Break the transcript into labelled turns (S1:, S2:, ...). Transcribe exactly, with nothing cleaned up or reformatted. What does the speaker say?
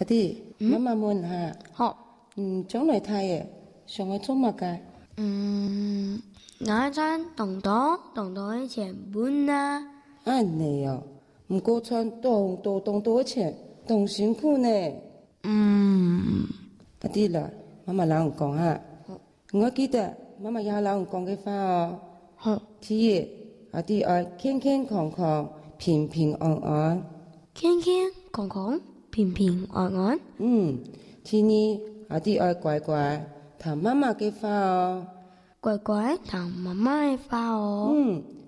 S1: 阿弟，媽媽問下，
S2: 好，
S1: 嗯，將來太爺想去做乜嘅？
S2: 嗯，我賺同多同多嘅錢本啊，
S1: 啊你哦，唔過賺多多多多錢，仲辛苦呢。
S2: 嗯，
S1: 阿弟啦，媽媽老人講下，
S2: 好，
S1: 我記得媽媽也老人講嘅話哦。
S2: 好，
S1: 第一，阿弟愛健健康康、平平安安。
S2: 健健康康，平平安安。
S1: 嗯，第二，阿弟愛乖乖聽媽媽嘅話哦。
S2: 乖乖聽媽媽嘅話哦。
S1: 嗯。